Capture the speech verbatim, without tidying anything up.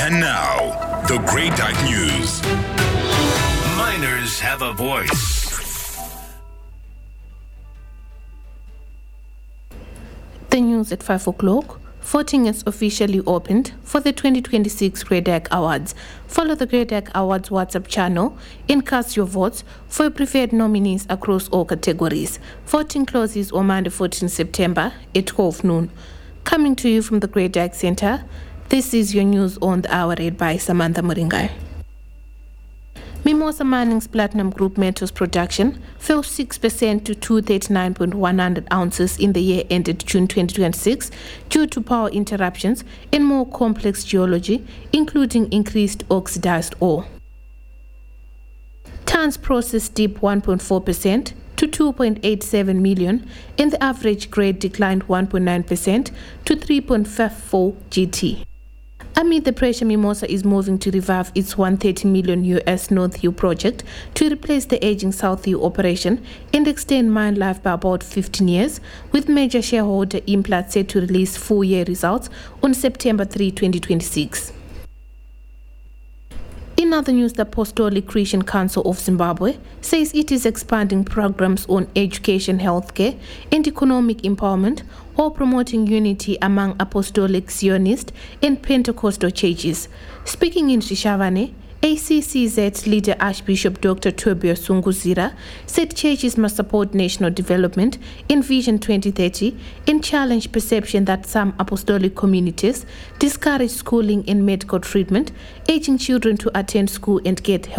And now, the Great Dyke News. Miners have a voice. The news at five o'clock. Voting is officially opened for the twenty twenty-six Great Dyke Awards. Follow the Great Dyke Awards WhatsApp channel and cast your votes for your preferred nominees across all categories. Voting closes on Monday, fourteenth September at twelve noon. Coming to you from the Great Dyke Center, this is your news on the hour read by Samantha Moringai. Mimosa Mining's Platinum Group Metals production fell six percent to two hundred thirty-nine point one hundred ounces in the year ended June twenty twenty-six due to power interruptions and more complex geology, including increased oxidized ore. Tons processed dipped one point four percent to two point eight seven million, and the average grade declined one point nine percent to three point five four G T. Amid the pressure, Mimosa is moving to revive its one hundred thirty million U S North Hill project to replace the aging South Hill operation and extend mine life by about fifteen years, with major shareholder Implat set to release full-year results on September third, twenty twenty-six. In other news, the Apostolic Christian Council of Zimbabwe says it is expanding programs on education, healthcare, and economic empowerment, while promoting unity among Apostolic, Zionist, and Pentecostal churches. Speaking in Shishavane, A C C Z leader Archbishop Doctor Tobias Sunguzira said churches must support national development in Vision twenty thirty and challenge perception that some apostolic communities discourage schooling and medical treatment, urging children to attend school and get help.